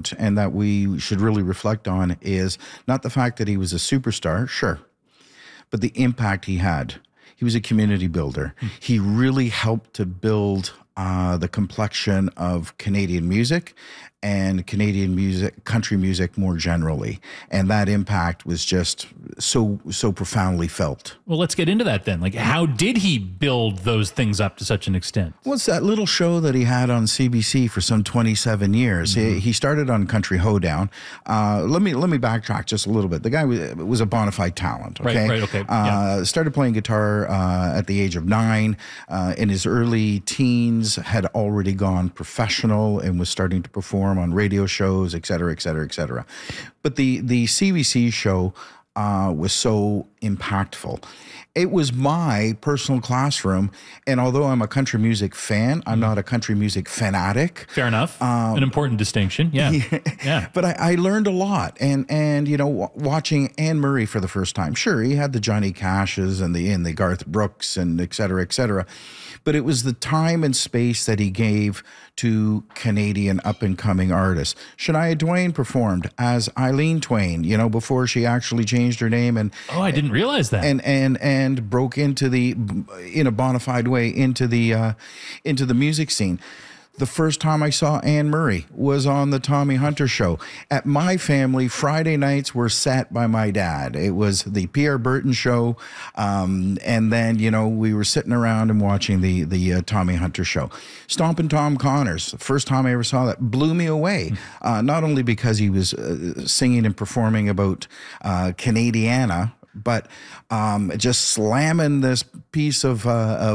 important and that we should really reflect on is not the fact that he was a superstar, sure, but the impact he had. He was a community builder. He really helped to build the complexion of Canadian music and Canadian music, country music more generally. And that impact was just so profoundly felt. Well, let's get into that then. Like, how did he build those things up to such an extent? Well, it's that little show that he had on CBC for some 27 years. He started on Country Hoedown. Let me backtrack just a little bit. The guy was a bona fide talent. Okay, Right, okay. Started playing guitar at the age of 9. In his early teens, had already gone professional and was starting to perform on radio shows, et cetera, et cetera, et cetera. But the CBC show was so impactful. It was my personal classroom, and although I'm a country music fan, I'm not a country music fanatic. Fair enough. An important distinction. Yeah. Yeah. But I learned a lot, and you know, watching Anne Murray for the first time. Sure, he had the Johnny Cashes and the Garth Brooks and et cetera, et cetera. But it was the time and space that he gave to Canadian up-and-coming artists. Shania Twain performed as Eileen Twain, you know, before she actually changed her name and I didn't realize that. And broke into in a bona fide way into the music scene. The first time I saw Anne Murray was on the Tommy Hunter show. At my family, Friday nights were set by my dad. It was the Pierre Burton show. And then, you know, we were sitting around and watching the Tommy Hunter show. Stompin' Tom Connors, the first time I ever saw that, blew me away. Not only because he was singing and performing about Canadiana, but just slamming this piece of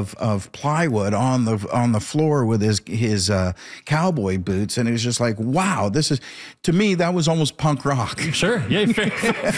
plywood on the floor with his cowboy boots, and it was just like, wow, this is, to me, that was almost punk rock. Sure, yeah, fair.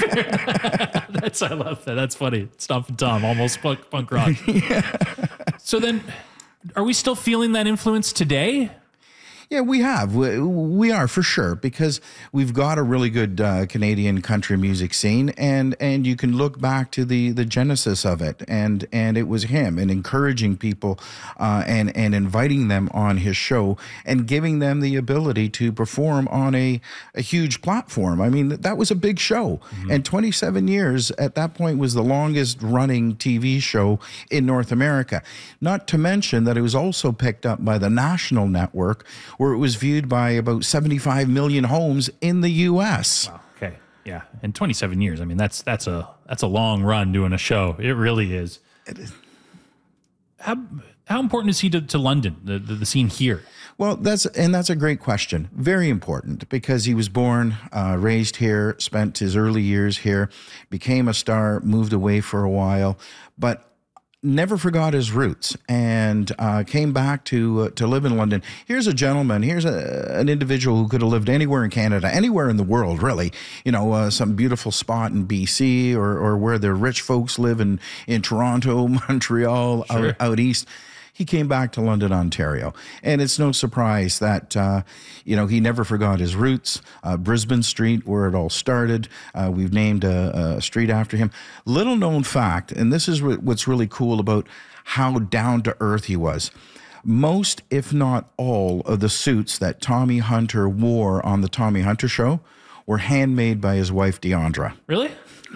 I love that. That's funny. Stompin' Tom, almost punk rock. Yeah. So then, are we still feeling that influence today? Yeah, we have. We are for sure, because we've got a really good Canadian country music scene, and you can look back to the genesis of it, and it was him, and encouraging people and inviting them on his show and giving them the ability to perform on a huge platform. I mean, that was a big show, and 27 years at that point was the longest running TV show in North America. Not to mention that it was also picked up by the national network, where it was viewed by about 75 million homes in the U.S. Wow. Okay. Yeah. And 27 years. I mean, that's a long run doing a show. It really is. It is. How important is he to London, the scene here? Well, that's a great question. Very important, because he was born, raised here, spent his early years here, became a star, moved away for a while, but never forgot his roots, and came back to live in London. Here's a gentleman. Here's an individual who could have lived anywhere in Canada, anywhere in the world, really. You know, some beautiful spot in BC or where the rich folks live in Toronto, Montreal, Sure. out east. He came back to London, Ontario. And it's no surprise that, you know, he never forgot his roots. Brisbane Street, where it all started. We've named a street after him. Little known fact, and this is what's really cool about how down to earth he was. Most, if not all, of the suits that Tommy Hunter wore on the Tommy Hunter show were handmade by his wife, Deandra. Really?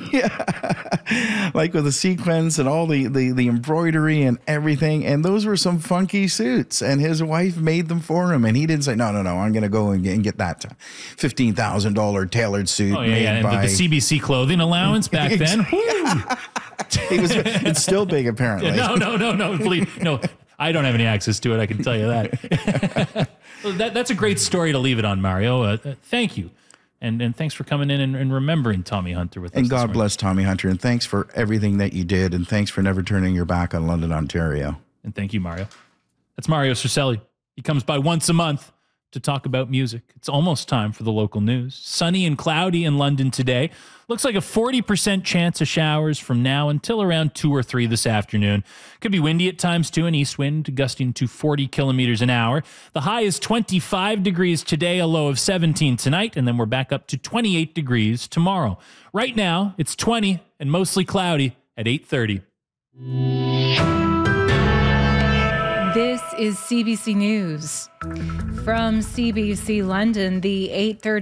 Yeah, like with the sequins and all the embroidery and everything. And those were some funky suits, and his wife made them for him. And he didn't say, no, I'm going to go and get that $15,000 tailored suit made by... the CBC clothing allowance back then. It's still big, apparently. Yeah, no, please, no. I don't have any access to it, I can tell you that. Well, that's a great story to leave it on, Mario. Thank you. And thanks for coming in and remembering Tommy Hunter with us. And God bless Tommy Hunter. And thanks for everything that you did. And thanks for never turning your back on London, Ontario. And thank you, Mario. That's Mario Cercelli. He comes by once a month to talk about music. It's almost time for the local news. Sunny and cloudy in London today. Looks like a 40% chance of showers from now until around 2 or 3 this afternoon. Could be windy at times too, an east wind gusting to 40 kilometers an hour. The high is 25 degrees today, a low of 17 tonight, and then we're back up to 28 degrees tomorrow. Right now, it's 20 and mostly cloudy at 8:30. This is CBC News. From CBC London, the 8:30